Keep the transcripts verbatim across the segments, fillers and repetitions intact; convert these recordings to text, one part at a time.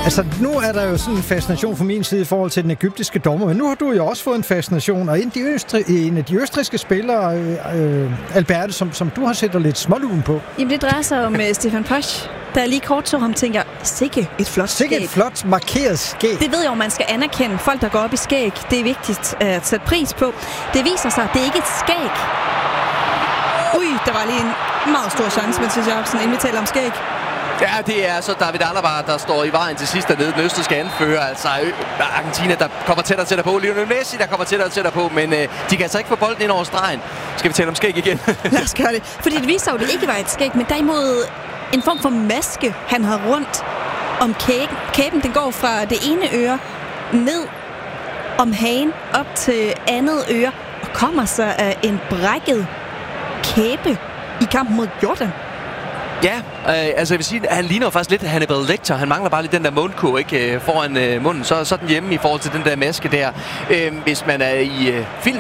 Altså, nu er der jo sådan en fascination fra min side i forhold til den egyptiske dommer, men nu har du jo også fået en fascination, og en af de, østri- en af de østrigske spillere, øh, Alberte, som, som du har set lidt småluen på. Jamen, det drejer sig om uh, Stefan Posch. Da jeg lige kort så ham, tænker jeg, sikke et flot skæg. Sikke et flot markeret skæg. Det ved jeg jo, man skal anerkende. Folk, der går op i skæg, det er vigtigt at sætte pris på. Det viser sig, at det er ikke et skæg. Ui, der var lige en meget stor chance, Mathias Jacobsen, inden vi taler om skæg. Ja, det er så David Alaba, der står i vejen til sidst dernede. Den østrigske anfører, altså Argentina, der kommer tættere og tættere på. Lionel Messi, der kommer tættere og tættere på, men øh, de kan altså ikke få bolden ind over stregen. Skal vi tale om skæg igen? Lad os gøre det. Fordi det viser jo, at det ikke var et skæg, men derimod en form for maske, han har rundt om kæben. Kæben, den går fra det ene øre ned om hagen op til andet øre og kommer så af en brækket kæbe i kampen mod Jordan. Ja, øh, altså jeg vil sige, at han ligner faktisk lidt Hannibal Lecter. Han mangler bare lidt den der mundkurv, ikke, foran øh, munden. Så, så er den hjemme i forhold til den der maske der, øh, hvis man er i øh, film.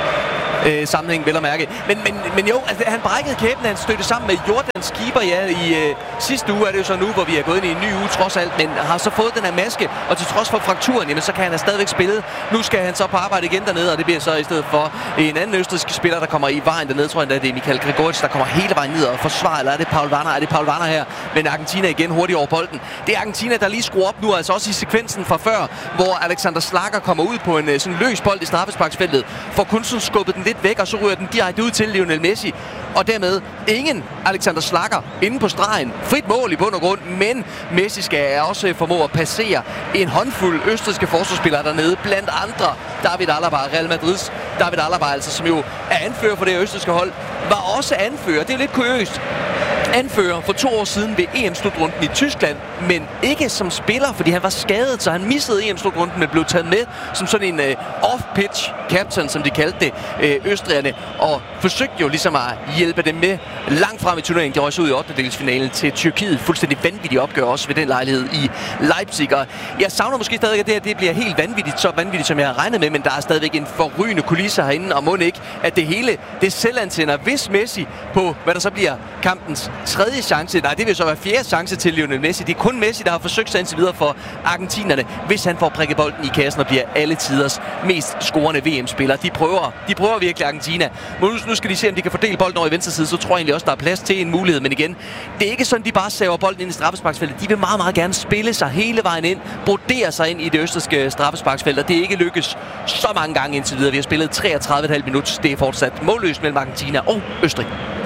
Øh, sammenhæng, vel at mærke. Men, men, men jo, altså, han brækkede kæben, han stødte sammen med Jordans keeper, ja, i øh, sidste uge er det jo så nu, hvor vi er gået ind i en ny uge trods alt, men har så fået den her maske, og til trods for frakturen, jamen så kan han stadigvæk spille. Nu skal han så på arbejde igen dernede, og det bliver så i stedet for en anden østrigsk spiller, der kommer i vejen dernede, tror jeg, det er Michael Grigoric, der kommer hele vejen ned og forsvarer, eller er det Paul Warner? Er det Paul Warner her? Men Argentina igen hurtigt over bolden. Det er Argentina, der lige skruer op nu, altså også i sekvensen fra før, hvor Alexander Schlager kommer ud på en sådan løs bold i straffesparksfeltet, får kun sådan skubbet den lidt væk, og så ryger den direkte ud til Lionel Messi. Og dermed ingen Alexander Schlager inde på stregen. Frit mål i bund og grund, men Messi skal også formå at passere en håndfuld østrigske forsvarsspillere dernede, blandt andre David Alaba, Real Madrids David Alaba, altså, som jo er anfører for det østrigske hold, var også anfører. Det er jo lidt kuriøst. Anfører for to år siden ved E M-slutrunden i Tyskland, men ikke som spiller, fordi han var skadet, så han missede E M-slutrunden, men blev taget med som sådan en uh, off-pitch captain, som de kaldte det, uh, østrigerne, og forsøgte jo ligesom at hjælpe dem med langt frem i turneringen. De røg så ud i ottendedelsfinalen til Tyrkiet. Fuldstændig vanvittigt opgør også ved den lejlighed i Leipzig. Og jeg savner måske stadig, at det her det bliver helt vanvittigt, så vanvittigt, som jeg har regnet med, men der er stadigvæk en forrygende kulisse herinde, og må ikke, at det hele, det selvantænder, hvis Messi på, hvad der så bliver kampens tredje chance, nej, det vil så være fjerde chance til Lionel Messi. Det er kun Messi, der har forsøgt sig indtil videre for argentinerne, hvis han får prikket bolden i kassen og bliver alle tiders mest scorende V M-spiller. De prøver, de prøver virkelig Argentina. Men nu skal de se, om de kan fordele bolden over i venstre side, så tror jeg egentlig også, der er plads til en mulighed. Men igen, det er ikke sådan, de bare saver bolden ind i straffesparksfeltet. De vil meget, meget gerne spille sig hele vejen ind, brodere sig ind i det østrigske straffesparksfelt, og det er ikke lykkes så mange gange indtil videre. Vi har spillet treogtredive komma fem minutter. Det er fortsat målløst mellem Argentina og Østrig.